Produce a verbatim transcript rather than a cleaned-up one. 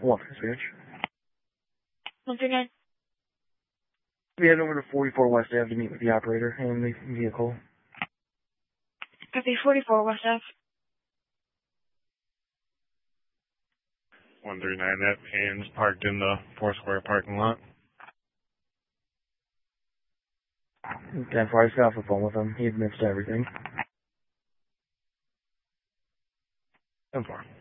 Hold on, Spanish. one three nine. We head over to forty-four West Ave to meet with the operator and the vehicle. Copy forty-four West Ave. one three nine, that van's parked in the Foursquare parking lot. ten four, I just got off the phone with him. He admits to everything. ten four.